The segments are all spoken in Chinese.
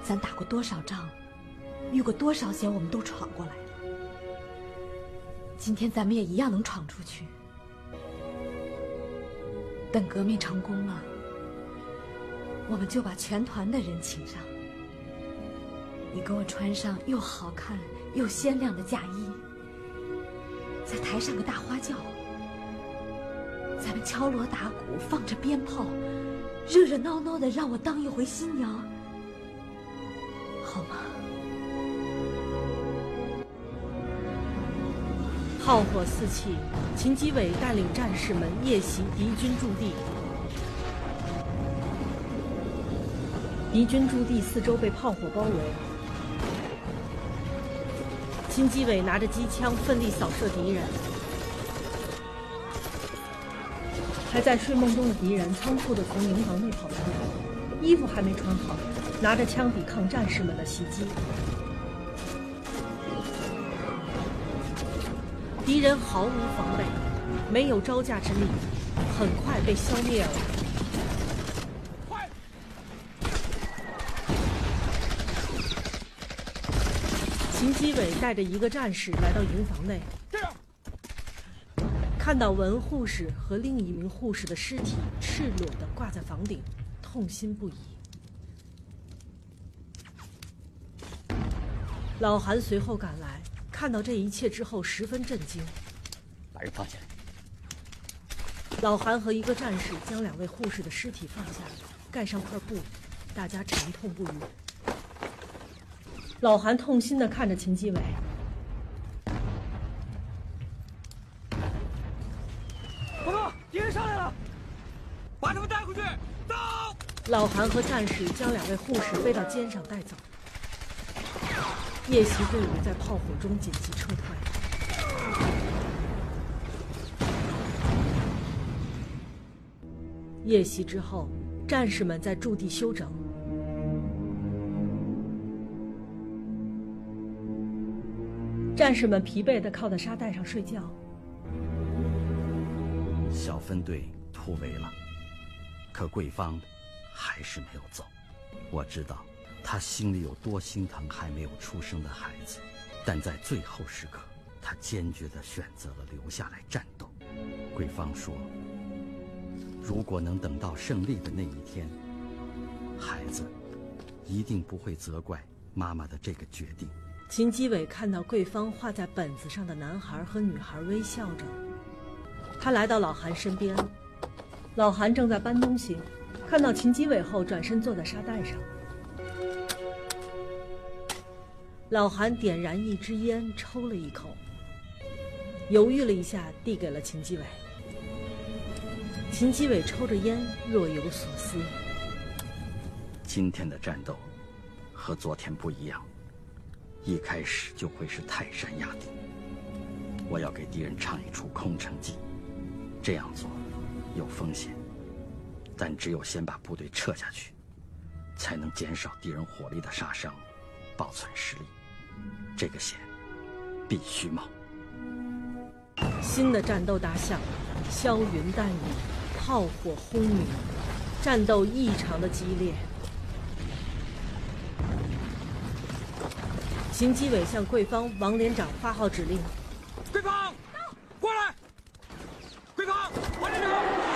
咱打过多少仗，遇过多少险，我们都闯过来了。今天咱们也一样能闯出去。等革命成功了，我们就把全团的人请上。你给我穿上又好看又鲜亮的嫁衣，再抬上个大花轿，咱们敲锣打鼓，放着鞭炮，热热闹闹的让我当一回新娘，好吗？ 炮火四起，秦基伟带领战士们夜袭敌军驻地。敌军驻地四周被炮火包围，秦基伟拿着机枪奋力扫射敌人。还在睡梦中的敌人仓促地从营房内跑出来，衣服还没穿好，拿着枪抵抗战士们的袭击。敌人毫无防备，没有招架之力，很快被消灭了。秦基伟带着一个战士来到营房内，看到文护士和另一名护士的尸体赤裸地挂在房顶，痛心不已。老韩随后赶来，看到这一切之后十分震惊。 把人放下来。 老韩和一个战士将2位护士的尸体放下，盖上块布，大家沉痛不语。老韩痛心地看着秦基伟， 报告，敌人上来了，把他们带回去，走！ 老韩和战士将2位护士背到肩上带走。夜袭队伍在炮火中紧急撤退。夜袭之后，战士们在驻地休整。战士们疲惫地靠在沙袋上睡觉。 小分队突围了，可桂芳还是没有走。我知道他心里有多心疼还没有出生的孩子，但在最后时刻，他坚决地选择了留下来战斗。桂芳说，如果能等到胜利的那一天，孩子一定不会责怪妈妈的这个决定。 秦基伟看到桂芳画在本子上的男孩和女孩微笑着，他来到老韩身边。老韩正在搬东西，看到秦基伟后转身坐在沙袋上。老韩点燃一支烟，抽了一口，犹豫了一下，递给了秦基伟。秦基伟抽着烟，若有所思。 今天的战斗和昨天不一样，一开始就会是泰山压顶。我要给敌人唱一出空城计，这样做有风险，但只有先把部队撤下去，才能减少敌人火力的杀伤，保存实力。这个险必须冒。 新的战斗打响，硝云弹雨，炮火轰鸣，战斗异常的激烈。秦基伟向桂芳、王连长发号指令： 桂芳，过来！桂芳，王连长，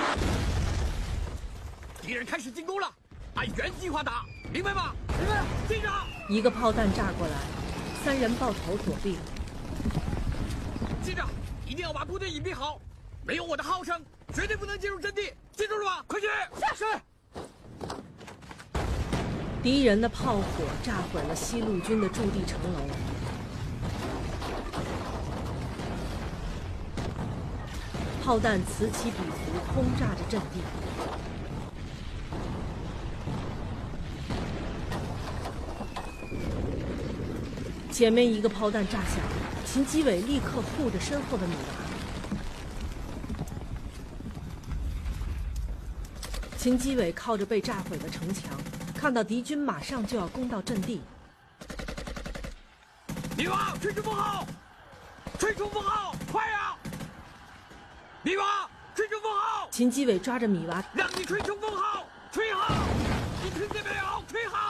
敌人开始进攻了，按原计划打，明白吗？明白了，记着。 一个炮弹炸过来，3人抱头躲避。 记着，一定要把部队隐蔽好，没有我的号声，绝对不能进入阵地，记住了吧？快去！是。 敌人的炮火炸毁了西路军的驻地城楼，炮弹此起彼伏，轰炸着阵地。前面一个炮弹炸响，秦基伟立刻护着身后的米娃。秦基伟靠着被炸毁的城墙，看到敌军马上就要攻到阵地。 米娃，吹冲锋号！吹冲锋号，快呀！米娃，吹冲锋号！ 秦基伟抓着米娃， 让你吹冲锋号，吹好！你听见没有？吹好！